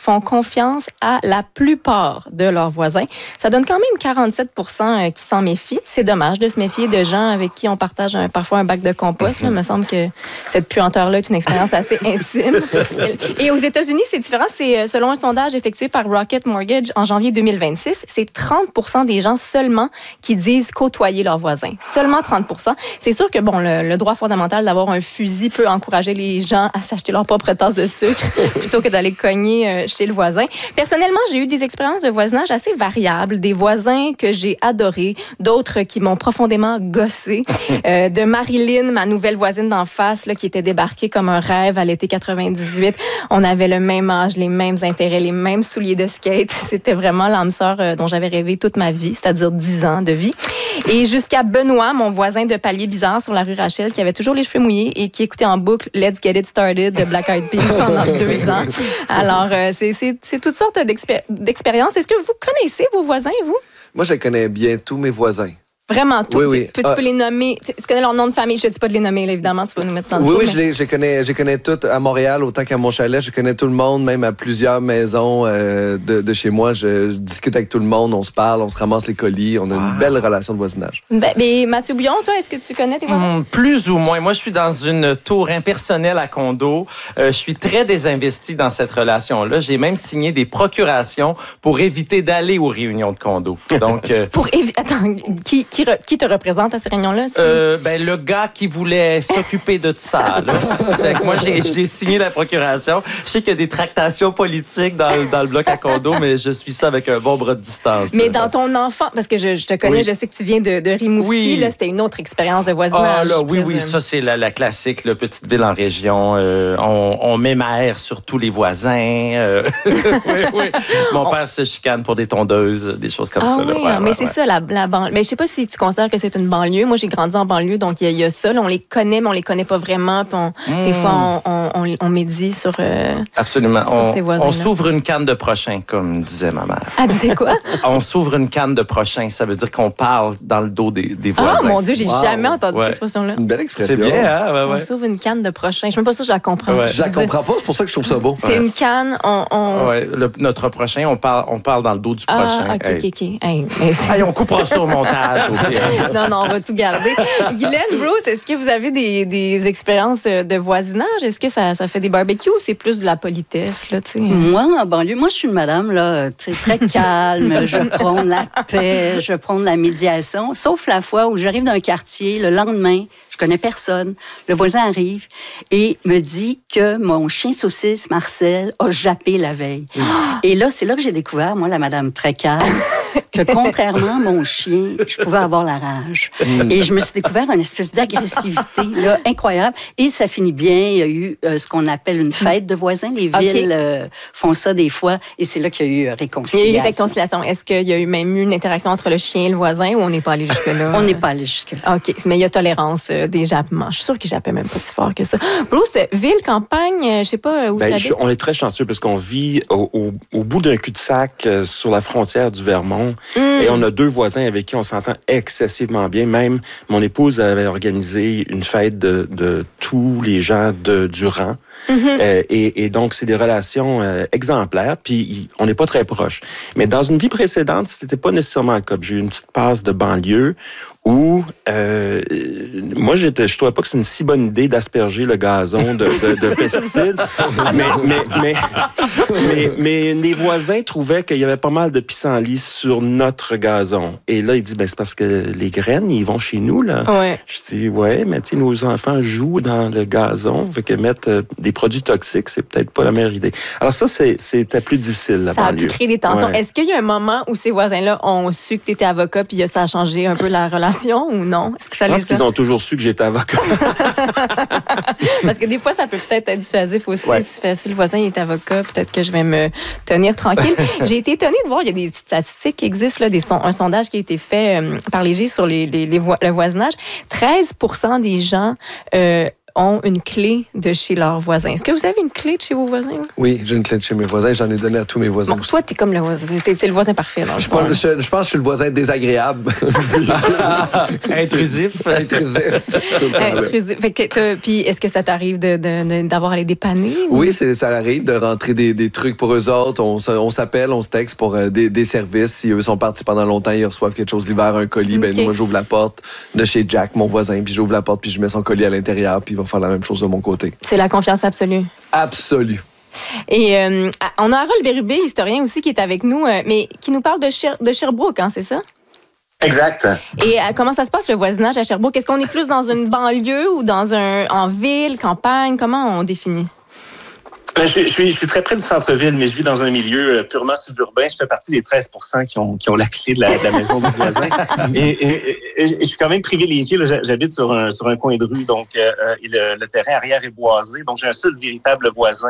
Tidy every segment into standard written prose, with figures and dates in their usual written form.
font confiance à la plupart de leurs voisins. Ça donne quand même 47% qui s'en méfient. C'est dommage de se méfier de gens avec qui on partage parfois un bac de compost. Là. Il me semble que cette puanteur-là est une expérience assez intime. Et aux États-Unis, c'est différent. C'est selon un sondage effectué par Rocket Mortgage en janvier 2026, c'est 30% des gens seulement qui disent côtoyer leurs voisins. Seulement 30%. C'est sûr que le droit fondamental d'avoir un fusil peut encourager les gens à s'acheter leur propre tasse de sucre plutôt que d'aller cogner chez le voisin. Personnellement, j'ai eu des expériences de voisinage assez variables. Des voisins que j'ai adorés, d'autres qui m'ont profondément gossé. De Marilyn, ma nouvelle voisine d'en face, là, qui était débarquée comme un rêve à l'été 98. On avait le même âge, les mêmes intérêts, les mêmes souliers de skate. C'était vraiment l'âme sœur dont j'avais rêvé toute ma vie, c'est-à-dire 10 ans de vie. Et jusqu'à Benoît, mon voisin de palier bizarre sur la rue Rachel, qui avait toujours les cheveux mouillés et qui écoutait en boucle Let's Get It Started de Black Eyed Peas pendant 2 ans. Alors, c'est toutes sortes d'expériences. Est-ce que vous connaissez vos voisins, vous? Moi, je connais bien tous mes voisins. Vraiment tout. Oui. Tu peux les nommer. Tu connais leur nom de famille. Je ne dis pas de les nommer, là, évidemment. Tu vas nous mettre dans le Oui, mais... je connais toutes à Montréal, autant qu'à mon chalet. Je connais tout le monde, même à plusieurs maisons de chez moi. Je discute avec tout le monde, on se parle, on se ramasse les colis. On a une belle relation de voisinage. Mais Mathieu Bouillon, toi, est-ce que tu connais tes voisins? Plus ou moins. Moi, je suis dans une tour impersonnelle à condo. Je suis très désinvesti dans cette relation-là. J'ai même signé des procurations pour éviter d'aller aux réunions de condo. Donc, Attends, qui te représente à ces réunions-là? Le gars qui voulait s'occuper de ça. Là. Fait que moi, j'ai signé la procuration. Je sais qu'il y a des tractations politiques dans le bloc à condo, mais je suis ça avec un bon bras de distance. Mais dans ton enfant, parce que je te connais, je sais que tu viens de Rimouski, oui. Là, c'était une autre expérience de voisinage. Oui, ça c'est la classique, la petite ville en région. On met ma haire sur tous les voisins. Oui. Mon père se chicane pour des tondeuses, des choses comme ça. Là. Mais c'est ça, la banlieue. Mais je sais pas si tu considères que c'est une banlieue. Moi, j'ai grandi en banlieue, donc il y a ça. Là, on les connaît, mais on les connaît pas vraiment. Puis des fois, on médit sur Absolument. Sur ces voisins-là. On s'ouvre une canne de prochain, comme disait ma mère. Elle disait quoi? On s'ouvre une canne de prochain. Ça veut dire qu'on parle dans le dos des voisins. Ah, mon Dieu, j'ai jamais entendu cette expression-là. C'est une belle expression. C'est bien, hein? Ouais. On s'ouvre une canne de prochain. Je suis même pas sûre que je la comprends. Ouais. Je la comprends pas, c'est pour ça que je trouve ça beau. C'est une canne, notre prochain, on parle dans le dos du prochain. Ah, OK. Hey, on coupera ça au montage. Non, on va tout garder. Guylaine, Bruce, est-ce que vous avez des expériences de voisinage? Est-ce que ça fait des barbecues ou c'est plus de la politesse? Là, moi, en banlieue, je suis une madame là, très calme. Je prône la paix, je prône la médiation. Sauf la fois où j'arrive dans un quartier, le lendemain, je connais personne. Le voisin arrive et me dit que mon chien saucisse, Marcel, a jappé la veille. Et là, c'est là que j'ai découvert, moi, la madame très calme, que contrairement à mon chien, je pouvais avoir la rage. Et je me suis découvert une espèce d'agressivité là, incroyable. Et ça finit bien. Il y a eu ce qu'on appelle une fête de voisins. Les villes font ça des fois. Et c'est là qu'il y a eu réconciliation. Il y a eu réconciliation. Est-ce qu'il y a eu même une interaction entre le chien et le voisin ou on n'est pas allé jusque-là? On n'est pas allé jusque-là. OK. Mais il y a tolérance des jappements. Je suis sûre qu'ils jappaient même pas si fort que ça. Bruce, ville, campagne, je sais pas où tu habites? On est très chanceux parce qu'on vit au bout d'un cul-de-sac sur la frontière du Vermont. Et on a 2 voisins avec qui on s'entend excessivement bien. Même mon épouse avait organisé une fête de tous les gens du rang. Et donc, c'est des relations exemplaires, puis on n'est pas très proches. Mais dans une vie précédente, c'était pas nécessairement le cas. J'ai eu une petite passe de banlieue où moi, je trouvais pas que c'est une si bonne idée d'asperger le gazon de pesticides. mais les voisins trouvaient qu'il y avait pas mal de pissenlit sur notre gazon. Et là, il dit, c'est parce que les graines, ils vont chez nous, là. Ouais. Je dis, mais tu sais, nos enfants jouent dans le gazon, fait que mettre des produits toxiques, c'est peut-être pas la meilleure idée. Alors ça, c'était plus difficile, la banlieue. Ça a pu créer des tensions. Ouais. Est-ce qu'il y a un moment où ces voisins-là ont su que tu étais avocat puis ça a changé un peu la relation ou non? Est-ce que ça Je pense qu'ils ont toujours su que j'étais avocat. Parce que des fois, ça peut peut-être être dissuasif aussi. Ouais. Si le voisin est avocat, peut-être que je vais me tenir tranquille. J'ai été étonnée de voir, il y a des statistiques qui existent, là, un sondage qui a été fait par Léger sur le voisinage. 13% des gens ont une clé de chez leurs voisins. Est-ce que vous avez une clé de chez vos voisins? Oui, j'ai une clé de chez mes voisins. J'en ai donné à tous mes voisins Bon, aussi. toi, t'es comme le voisin. T'es le voisin parfait. Non, Je pense que je suis le voisin désagréable. Intrusif. Intrusif. Fait que puis est-ce que ça t'arrive d'avoir à les dépanner? Oui, ça arrive de rentrer des trucs pour eux autres. On s'appelle, on se texte pour des services. Si eux sont partis pendant longtemps, ils reçoivent quelque chose l'hiver, un colis. Okay. Ben moi, j'ouvre la porte de chez Jack, mon voisin, puis j'ouvre la porte, puis je mets son colis à l'intérieur, puis il va faire la même chose de mon côté. C'est la confiance absolue. Absolue. Et on a Harold Bérubé, historien aussi, qui est avec nous, mais qui nous parle de Sherbrooke, hein, c'est ça? Exact. Et comment ça se passe, le voisinage à Sherbrooke? Est-ce qu'on est plus dans une banlieue ou en ville, campagne? Comment on définit? Je suis très près du centre-ville, mais je vis dans un milieu purement suburbain. Je fais partie des 13% qui ont la clé de la maison du voisin. Et je suis quand même privilégié. Là, j'habite sur un coin de rue, donc le terrain arrière est boisé. Donc, j'ai un seul véritable voisin.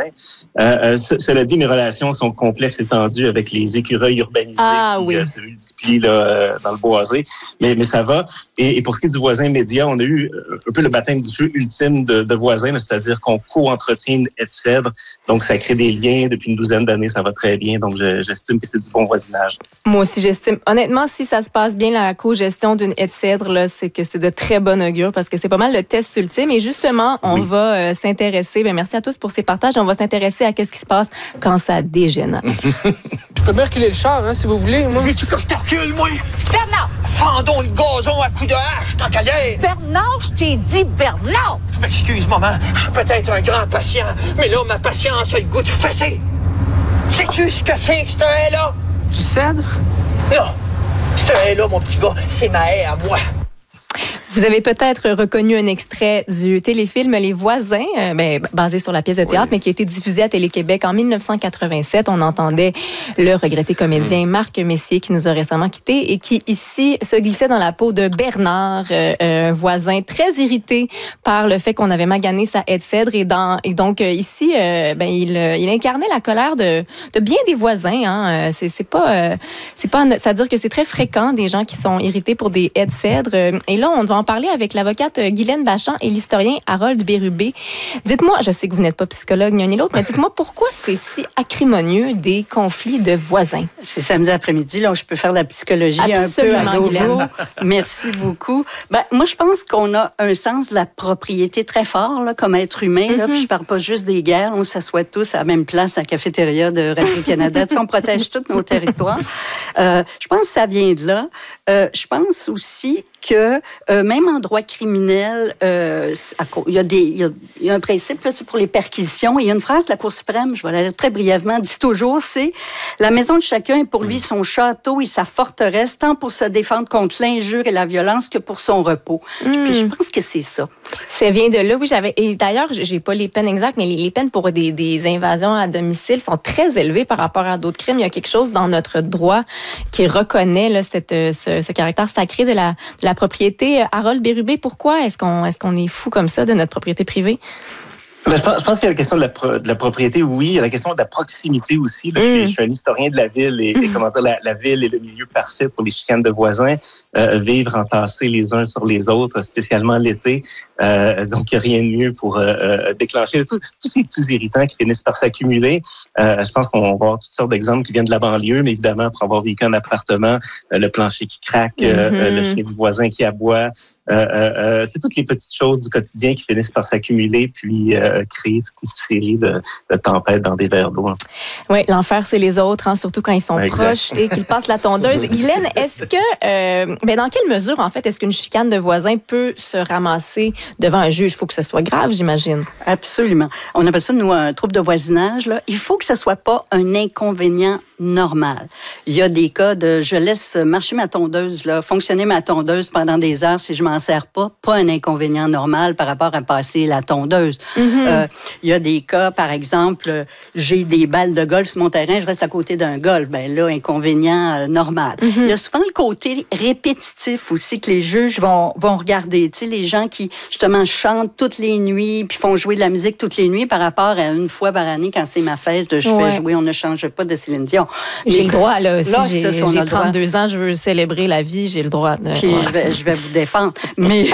Cela dit, mes relations sont complexes et tendues avec les écureuils urbanisés qui se multiplient là, dans le boisé. Mais ça va. Et pour ce qui est du voisin immédiat, on a eu un peu le baptême du feu ultime de voisins, là, c'est-à-dire qu'on co-entretient une haie de cèdre. Donc, ça crée des liens. Depuis une douzaine d'années, ça va très bien. Donc, j'estime que c'est du bon voisinage. Moi aussi, j'estime. Honnêtement, si ça se passe bien, la co-gestion d'une haie de cèdre, là, c'est que c'est de très bon augure parce que c'est pas mal le test ultime. Et justement, on va s'intéresser. Bien, merci à tous pour ces partages. On va s'intéresser à ce qui se passe quand ça dégénère. Je peux bien reculer le char, hein, si vous voulez. Moi. Veux-tu que je te recule, moi? Bernard! Fendons le gazon à coups de hache, tant qu'à y être. Bernard, je t'ai dit Bernard! Je m'excuse, maman. Je suis peut-être un grand patient, mais là, ma patience a le goût de fesser. Sais-tu ce que c'est que cette haie-là? Tu cèdes? Non. Cette haie-là, mon petit gars, c'est ma haie à moi. Vous avez peut-être reconnu un extrait du téléfilm Les Voisins, basé sur la pièce de théâtre, mais qui a été diffusé à Télé-Québec en 1987. On entendait le regretté comédien Marc Messier qui nous a récemment quittés et qui, ici, se glissait dans la peau de Bernard, un voisin très irrité par le fait qu'on avait magané sa haie de cèdre. Et donc, ici, il incarnait la colère de bien des voisins. Hein. C'est-à-dire que c'est très fréquent des gens qui sont irrités pour des haies de cèdre. Et là, on va en parler avec l'avocate Guylaine Bachand et l'historien Harold Bérubé. Dites-moi, je sais que vous n'êtes pas psychologue ni un ni l'autre, mais dites-moi pourquoi c'est si acrimonieux des conflits de voisins? C'est samedi après-midi, là, je peux faire la psychologie absolument, un peu à gogo. Guylaine. Merci beaucoup. Moi, je pense qu'on a un sens de la propriété très fort, là, comme être humain. Là, puis je parle pas juste des guerres. On s'assoit tous à la même place à la cafétéria de Radio-Canada. On protège tous nos territoires. Je pense que ça vient de là. Je pense aussi que même en droit criminel, il y a un principe là, pour les perquisitions. Il y a une phrase de la Cour suprême, je vais la lire très brièvement, dit toujours, c'est « La maison de chacun est pour lui son château et sa forteresse, tant pour se défendre contre l'injure et la violence que pour son repos. » Puis je pense que c'est ça. Ça vient de là, oui. Et d'ailleurs, j'ai pas les peines exactes, mais les peines pour des invasions à domicile sont très élevées par rapport à d'autres crimes. Il y a quelque chose dans notre droit qui reconnaît là, ce caractère sacré de la propriété. Harold Bérubé, pourquoi est-ce qu'on est fou comme ça de notre propriété privée? Je pense qu'il y a la question de la propriété, oui. Il y a la question de la proximité aussi. Là, je suis un historien de la ville et comment dire, la ville est le milieu parfait pour les chicanes de voisins. Vivre entassés les uns sur les autres, spécialement l'été. Donc, il n'y a rien de mieux pour déclencher tous ces petits irritants qui finissent par s'accumuler. Je pense qu'on va avoir toutes sortes d'exemples qui viennent de la banlieue, mais évidemment, pour avoir vécu un appartement, le plancher qui craque, le chien du voisin qui aboie. C'est toutes les petites choses du quotidien qui finissent par s'accumuler puis créer toute une série de tempêtes dans des verres d'eau. Oui, l'enfer, c'est les autres, hein, surtout quand ils sont proches et qu'ils passent la tondeuse. Guylaine, est-ce que, dans quelle mesure, en fait, est-ce qu'une chicane de voisins peut se ramasser devant un juge? Il faut que ce soit grave, j'imagine. Absolument. On appelle ça, nous, un trouble de voisinage. Là. Il faut que ce soit pas un inconvénient normal. Il y a des cas de je laisse marcher ma tondeuse, là, fonctionner ma tondeuse pendant des heures si je m'en sers pas un inconvénient normal par rapport à passer la tondeuse. Il y a des cas, par exemple, j'ai des balles de golf sur mon terrain, je reste à côté d'un golf, ben là, inconvénient normal. Il y a souvent le côté répétitif aussi que les juges vont regarder. Tu sais, les gens qui, justement, chantent toutes les nuits puis font jouer de la musique toutes les nuits par rapport à une fois par année quand c'est ma fête, je fais jouer On ne change pas de Céline Dion. bon. J'ai le droit, là. Si là, j'ai 32 ans, je veux célébrer la vie, j'ai le droit. Puis je vais vous défendre. Mais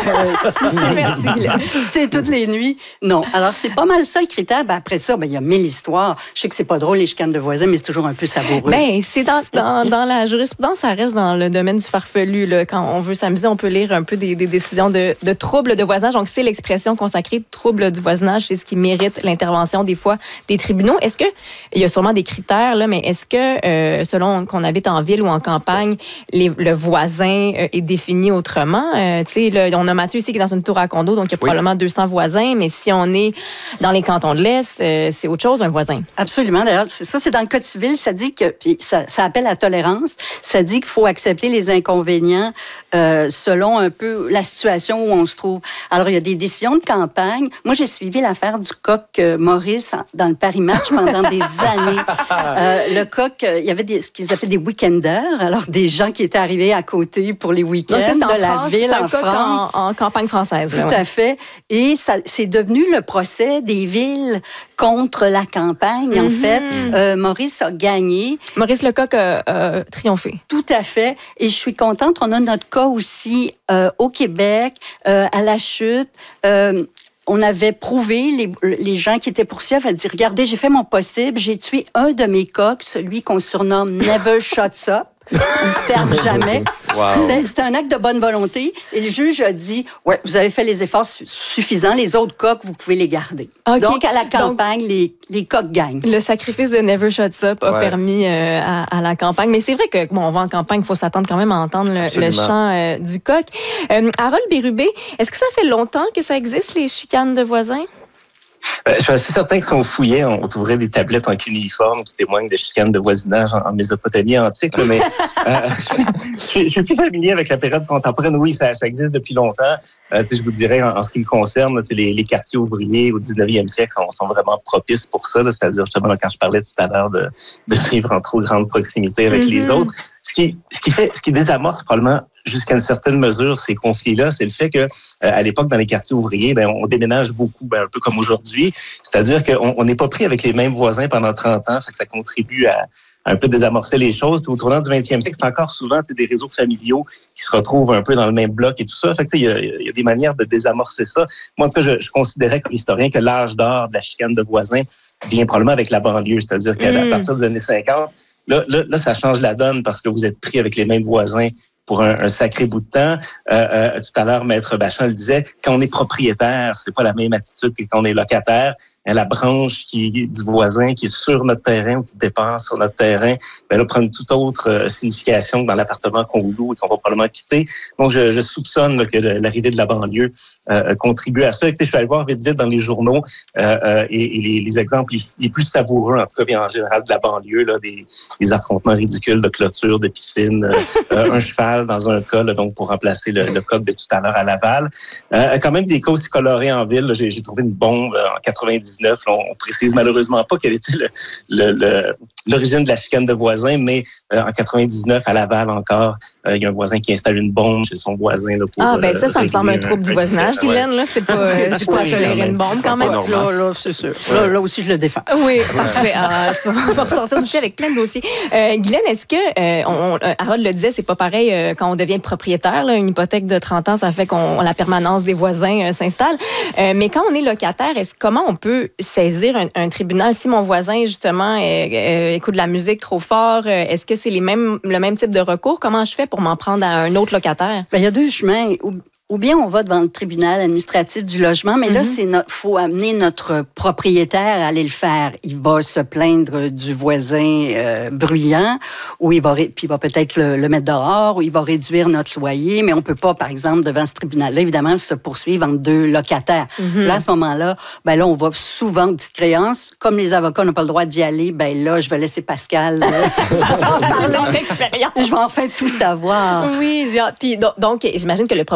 c'est toutes les nuits. Non. Alors, c'est pas mal ça, le critère. Ben, après ça, il y a 1000 histoires. Je sais que c'est pas drôle, les chicanes de voisins, mais c'est toujours un peu savoureux. Ben, c'est dans la jurisprudence, ça reste dans le domaine du farfelu. Là. Quand on veut s'amuser, on peut lire un peu des décisions de troubles de voisinage. Donc, c'est l'expression consacrée troubles du voisinage. C'est ce qui mérite l'intervention, des fois, des tribunaux. Est-ce que, il y a sûrement des critères, là, mais est-ce que, selon qu'on habite en ville ou en campagne, le voisin est défini autrement? Tu sais, là, on a Mathieu ici qui est dans une tour à condo, donc il y a probablement 200 voisins, mais si on est dans les cantons de l'Est, c'est autre chose, un voisin. Absolument. D'ailleurs, c'est dans le Code civil, ça dit que, puis ça appelle à tolérance, ça dit qu'il faut accepter les inconvénients selon un peu la situation où on se trouve. Alors, il y a des décisions de campagne. Moi, j'ai suivi l'affaire du coq Maurice dans le Paris Match pendant des années. Le coq, il y avait ce qu'ils appelaient des week-enders, alors des gens qui étaient arrivés à côté pour les week-ends de la ville en France. En campagne française. Tout à fait. Et c'est devenu le procès des villes contre la campagne, en fait. Maurice a gagné. Maurice Lecoq a triomphé. Tout à fait. Et je suis contente. On a notre cas aussi au Québec, à la Chute. On avait prouvé, les gens qui étaient poursuivis avaient dit, regardez, j'ai fait mon possible, j'ai tué un de mes coqs, celui qu'on surnomme Never Shuts Up. Il se ferme jamais. Wow. C'était un acte de bonne volonté. Et le juge a dit, ouais, vous avez fait les efforts suffisants. Les autres coqs, vous pouvez les garder. Okay. Donc, à la campagne, les coqs gagnent. Le sacrifice de Never Shuts Up a permis à la campagne. Mais c'est vrai que, on va en campagne, il faut s'attendre quand même à entendre le chant du coq. Harold Bérubé, est-ce que ça fait longtemps que ça existe, les chicanes de voisins? Je suis assez certain que quand on fouillait, on trouverait des tablettes en cuniforme qui témoignent de chicanes de voisinage en Mésopotamie antique. Mais je suis plus familier avec la période contemporaine. Oui, ça existe depuis longtemps. Je vous dirais, en ce qui me concerne, les quartiers ouvriers au 19e siècle sont vraiment propices pour ça. C'est-à-dire, justement, quand je parlais tout à l'heure de vivre en trop grande proximité avec les autres. Ce qui désamorce probablement jusqu'à une certaine mesure ces conflits-là, c'est le fait que à l'époque, dans les quartiers ouvriers, on déménage beaucoup, un peu comme aujourd'hui. C'est-à-dire qu'on n'est pas pris avec les mêmes voisins pendant 30 ans, fait que ça contribue à un peu désamorcer les choses. Puis au tournant du 20e siècle, c'est encore souvent des réseaux familiaux qui se retrouvent un peu dans le même bloc et tout ça. Fait que il y a des manières de désamorcer ça. Moi, en tout cas, je considérais comme historien que l'âge d'or de la chicane de voisins vient probablement avec la banlieue. C'est-à-dire qu'à partir des années 50, là, ça change la donne parce que vous êtes pris avec les mêmes voisins pour un sacré bout de temps. Tout à l'heure, Maître Bachand le disait, quand on est propriétaire, c'est pas la même attitude que quand on est locataire. La branche du voisin qui est sur notre terrain ou qui dépense sur notre terrain, là, prend une toute autre signification que dans l'appartement qu'on loue et qu'on va probablement quitter. Donc, je soupçonne que l'arrivée de la banlieue contribue à ça. Écoutez, je suis allé voir vite dans les journaux et les exemples les plus savoureux, en tout cas, en général, de la banlieue, là, des affrontements ridicules de clôture, de piscine, un cheval dans un cas, là, donc pour remplacer le coq de tout à l'heure à Laval. Quand même des cas aussi colorés en ville. Là, j'ai trouvé une bombe en 99. Là, on précise malheureusement pas quelle était l'origine de la chicane de voisins, mais en 99, à Laval encore, il y a un voisin qui installe une bombe chez son voisin. Là, pour, ça me semble un trouble du voisinage, Guylaine. Là, c'est pas, j'ai pas tolérer une bombe quand même. Là, c'est sûr. Là aussi, je le défends. Oui, parfait. On va ressortir aussi avec plein de dossiers. Guylaine, est-ce que, Harold le disait, c'est pas pareil quand on devient propriétaire. Là, une hypothèque de 30 ans, ça fait qu'on la permanence des voisins s'installe. Mais quand on est locataire, comment on peut saisir un tribunal si mon voisin, justement, écoute de la musique trop fort? Est-ce que c'est le même type de recours? Comment je fais pour m'en prendre à un autre locataire? Il y a deux chemins. Ou bien on va devant le tribunal administratif du logement, mais là, faut amener notre propriétaire à aller le faire. Il va se plaindre du voisin bruyant, ou il va peut-être le mettre dehors, ou il va réduire notre loyer, mais on peut pas, par exemple, devant ce tribunal-là, évidemment, se poursuivre entre deux locataires. Là, à ce moment-là, là, on va souvent aux petites créances. Comme les avocats n'ont pas le droit d'y aller, là, je vais laisser Pascal. Je vais enfin tout savoir. Oui, puis donc, j'imagine que le propriétaire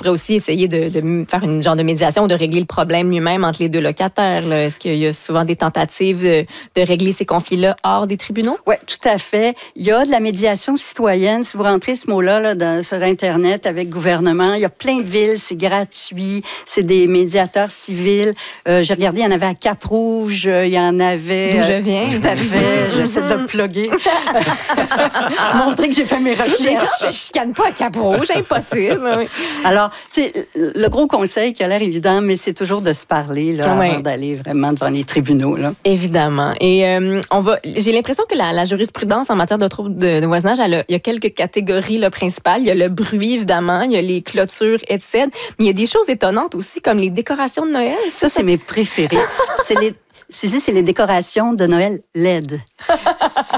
pourrait aussi essayer de faire une genre de médiation, de régler le problème lui-même entre les deux locataires. Là. Est-ce qu'il y a souvent des tentatives de régler ces conflits-là hors des tribunaux? Oui, tout à fait. Il y a de la médiation citoyenne. Si vous rentrez ce mot-là sur Internet avec gouvernement, il y a plein de villes, c'est gratuit, c'est des médiateurs civils. J'ai regardé, il y en avait à Cap-Rouge, il y en avait... D'où je viens. Tout à fait. J'essaie de le plugger. Montrer que j'ai fait mes recherches. Je chicane pas à Cap-Rouge, impossible. Oui. Alors, tu sais, le gros conseil qui a l'air évident, mais c'est toujours de se parler là, avant d'aller vraiment devant les tribunaux. Là. Évidemment. Et j'ai l'impression que la jurisprudence en matière de troubles de voisinage, il y a quelques catégories là, principales. Il y a le bruit, évidemment, il y a les clôtures, etc. Mais il y a des choses étonnantes aussi, comme les décorations de Noël. Ça c'est mes préférés. C'est les décorations de Noël LED.